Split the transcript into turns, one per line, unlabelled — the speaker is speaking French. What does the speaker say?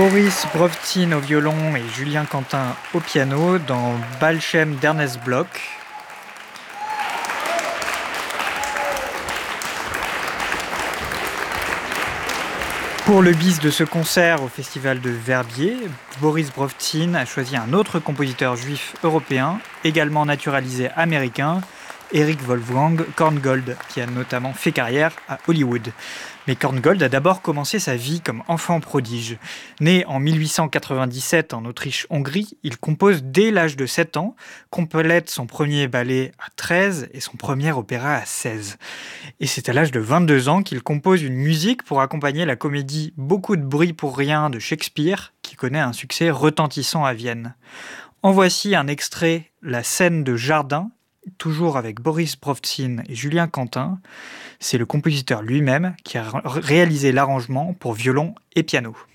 Boris Brovtine au violon et Julien Quentin au piano dans Balchem d'Ernest Bloch. Pour le bis de ce concert au Festival de Verbier, Boris Brovtine a choisi un autre compositeur juif européen, également naturalisé américain, Eric Wolfgang Korngold, qui a notamment fait carrière à Hollywood. Mais Korngold a d'abord commencé sa vie comme enfant prodige. Né en 1897 en Autriche-Hongrie, il compose dès l'âge de 7 ans, complète son premier ballet à 13 et son premier opéra à 16. Et c'est à l'âge de 22 ans qu'il compose une musique pour accompagner la comédie Beaucoup de bruit pour rien de Shakespeare, qui connaît un succès retentissant à Vienne. En voici un extrait, la scène de jardin, toujours avec Boris Brovtine et Julien Quentin. C'est le compositeur lui-même qui a réalisé l'arrangement pour violon et piano.